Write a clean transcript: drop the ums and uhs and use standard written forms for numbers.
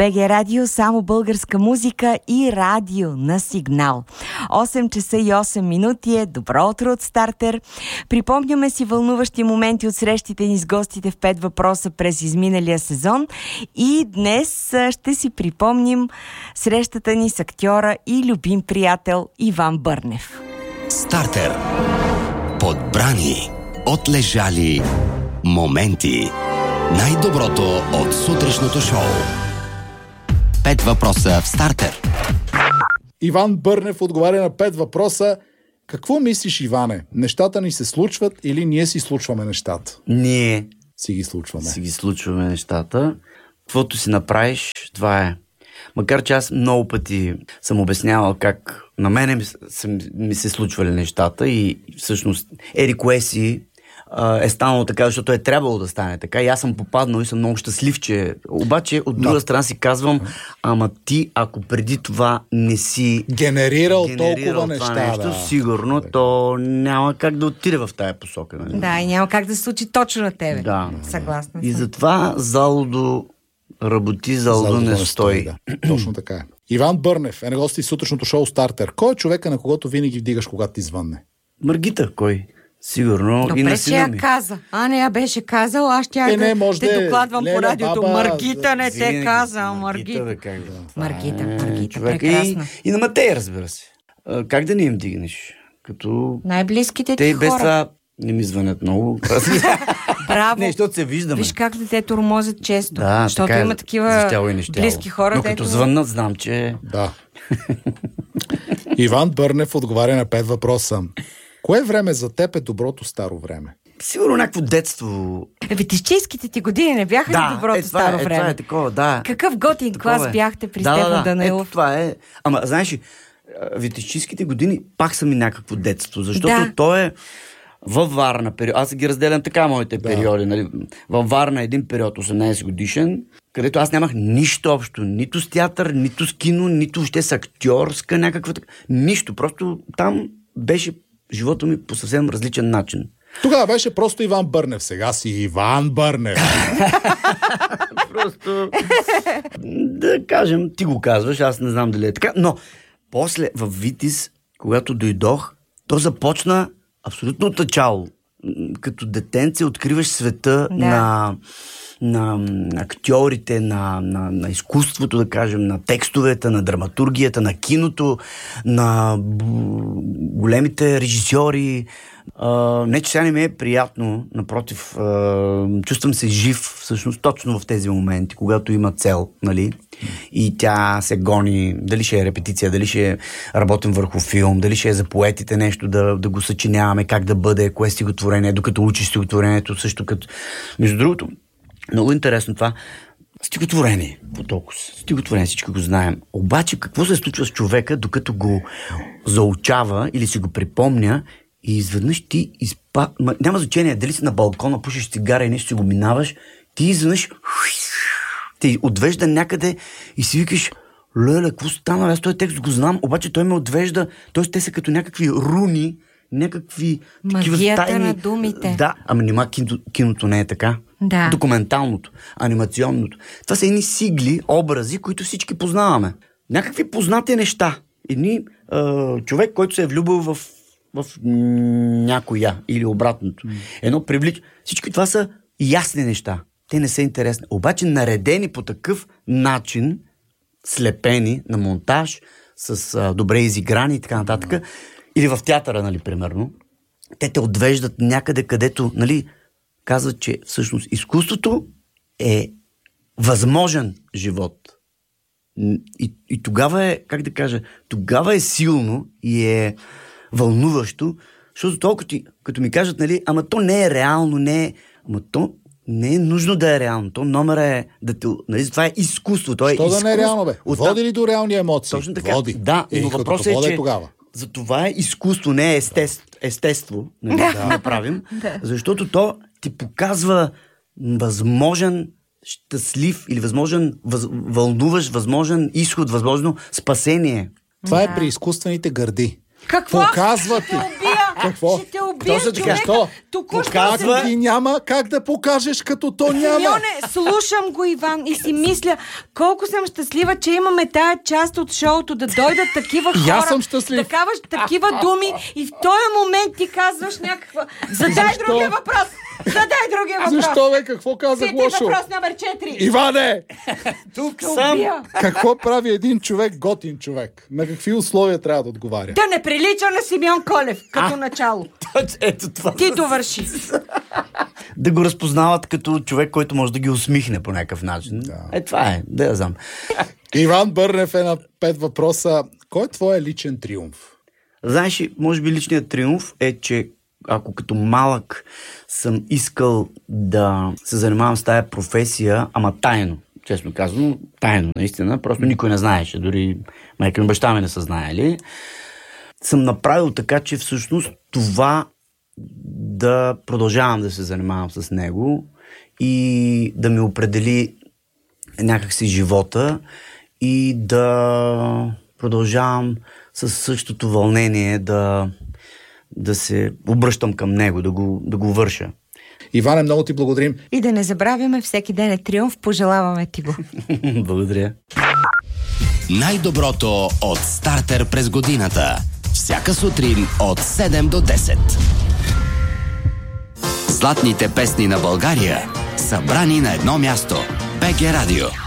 БГ Радио, само българска музика и радио на сигнал. 8 часа и 8 минути е добро утро от Стартер. Припомняме си вълнуващи моменти от срещите ни с гостите в 5 въпроса през изминалия сезон и днес ще си припомним срещата ни с актьора и любим приятел Иван Бърнев. Стартер. Подбрани, отлежали моменти. Най-доброто от сутрешното шоу. 5 въпроса в Стартер. Иван Бърнев отговаря на 5 въпроса. Какво мислиш, Иване? Нещата ни се случват или ние си случваме нещата? Ние си ги случваме нещата. Каквото си направиш, това е. Макар че аз много пъти съм обяснявал как на мене ми се случвали нещата и всъщност кое си е станало така, защото е трябвало да стане така и аз съм попаднал и съм много щастлив, че обаче от друга страна си казвам, ама ти ако преди това не си генерирал толкова неща, сигурно то няма как да отиде в тая посока. Нали? Да, и няма как да се случи точно на тебе. Да. Съгласна съм. И затова залудо работи, залудо не стои. Да. Точно така е. Иван Бърнев е на гости в сутрешното шоу Стартер. Кой е човека, на когото винаги вдигаш, когато ти звънне? Маргита, кой? Сигурно. Добре, и на сина ми. Я каза. Не я беше казал, аз ще те докладвам по радиото. Маргита не те каза, Маргита. Маргита, прекрасна. И на Матей, разбира се. Как да не им дигнеш? Като... най-близките ти хора. Те без това не ми звънят много. Браво. Не, защото се виждаме. Виж как детето тормозят често. Да, защото така има такива близки хора. Но като звъннат, знам, че... Да. Иван Бърнев отговаря на 5 въпроса. Кое време за теб е доброто старо време? Сигурно някакво детство. Витишчийските ти години не бяха ли доброто старо време? Това е такова, да. Какъв готин клас бяхте при Стефан Данаилов? Това е. Ама, знаеш ли, витишчийските години пак са ми някакво детство, защото то е във Варна период. Аз ги разделям така моите периоди. Нали? Във Варна един период, 18 годишен, където аз нямах нищо общо. Нито с театър, нито с кино, нито въобще с актьорска някаква... Нищо. Просто там беше живота ми по съвсем различен начин. Тогава беше просто Иван Бърнев. Сега си Иван Бърнев. Просто да кажем, ти го казваш, аз не знам дали е така. Но после в Витис, когато дойдох, то започна абсолютно от начало. Като детенце откриваш света на актьорите, на изкуството, да кажем, на текстовете, на драматургията, на киното, на големите режисьори. Не, че сега не ми е приятно, напротив, чувствам се жив всъщност точно в тези моменти, когато има цел, нали? И тя се гони, дали ще е репетиция, дали ще работим върху филм, дали ще е за поетите нещо да го съчиняваме, как да бъде, кое стихотворение, докато учиш стихотворението, също като... Между другото, много интересно това. Стихотворение, стихотворение, всички го знаем. Обаче какво се случва с човека, докато го заучава или си го припомня и изведнъж ти няма значение дали си на балкона, пушиш цигара и нещо си го минаваш, ти изведнъж те отвежда някъде и си викаш, леле, какво стана? Аз този текст го знам, обаче той ме отвежда, т.е. те са като някакви руни, някакви магията тайни... на думите. Да, ама нима киното не е така. Да. Документалното, анимационното. Това са едни сигли, образи, които всички познаваме. Някакви познати неща. Човек, който се е влюбил в някоя или обратното. Едно привлича. Всички това са ясни неща. Те не са интересни. Обаче наредени по такъв начин, слепени на монтаж, с добре изиграни и така нататък, или в театъра, нали, примерно, те отвеждат някъде, където, нали, казват, че всъщност изкуството е възможен живот. И тогава е, как да кажа, тогава е силно и е вълнуващо, защото толкова като ми кажат, нали, ама то не е реално, ама то не е нужно да е реално. То номер е нали, това е изкуство. То е изкуство. Да не е реално, бе? Води ли до реални емоции? Точно така. Води. Да, но въпросът е, че тогава. За това е изкуство, не е естество. Не правим. Защото то ти показва възможен щастлив или възможен вълнуващ, възможен изход, възможно спасение. Това е при изкуствените гърди. Какво? Показва ти. Какво? Ще те убия, Точно така. човека. Що? Току-що Показва- Ти няма как да покажеш, като то няма. Симеоне, слушам го, Иван, и си мисля колко съм щастлива, че имаме тая част от шоуто, да дойдат такива И хора, аз съм щастлив. да казваш такива думи и в този момент ти казваш някаква... Задай Защо? другия въпрос! Задай другия въпрос! Защо, бе? Какво казах Ти лошо? въпрос номер 4! Иване! Тук Те съм. убия. Какво прави един човек готин човек? На какви условия трябва да отговаря? Да не прилича на Симеон Колев, като начало. Ето това. Ти довърши. Да го разпознават като човек, който може да ги усмихне по някакъв начин. Това е. Да я знам. Иван Бърнев е на 5 въпроса. Кой е твоя личен триумф? Знаеш ли, може би личният триумф е, че ако като малък съм искал да се занимавам с тая професия, ама тайно, честно казано, тайно, наистина, просто никой не знаеше, дори майка ми, баща ми не са знаели, съм направил така, че всъщност това да продължавам да се занимавам с него и да ми определи някакси живота и да продължавам със същото вълнение да се обръщам към него, да го върша. Иване, много ти благодарим. И да не забравяме, всеки ден е триумф, пожелаваме ти го. Благодаря. Най-доброто от Стартер през годината. Всяка сутрин от 7 до 10. Златните песни на България, събрани на едно място. БГ Радио.